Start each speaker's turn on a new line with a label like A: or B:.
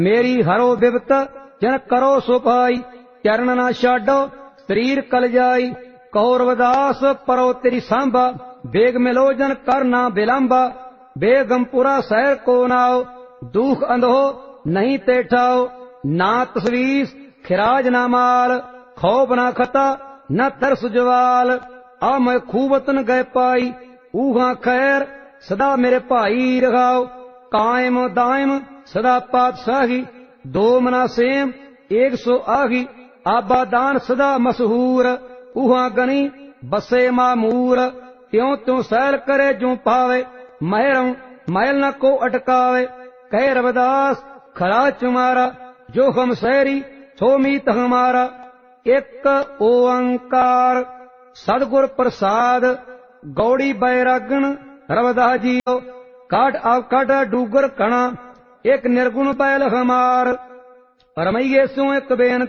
A: मेरी हरो बिपत जन करो सुपाई, चरण ना छाडो शरीर कल जाई। कहो रविदास परो तेरी सांभा, बेग मिलो जन कर ना विलंबा। बेगमपुरा शहर को नाओ, दुख अंधो नहीं ते ठाओ। ना तसवीस खिराज ना माल, खौफ ना खता न तरस जवाल। आ मैं खूबतन गए पाई, ऊहा खैर सदा मेरे भाई रखाओ। कायम दायम सदा पातशाही, दो मना सेम 100 आही। आबादान सदा मशहूर, ऊहा गनी बसे मामूर। त्यों त्यों सैल करे जो पावे, महरम महल न को अटकावे। कहे रविदास खरा तुम्हारा, जो हम शहरी सो मीत हमारा। एक ओंकार सदगुर प्रसाद, गौड़ी बैरागण रविदास जी। काट आवकाट डूगर कणा, एक निर्गुण बैल हमार। रमैये सो एक बेन